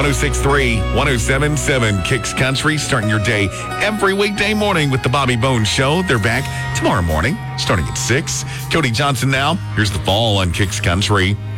106.3, 107.7 Kicks Country, starting your day every weekday morning with the Bobby Bones Show. They're back tomorrow morning, starting at 6. Cody Johnson now. Here's the fall on Kicks Country.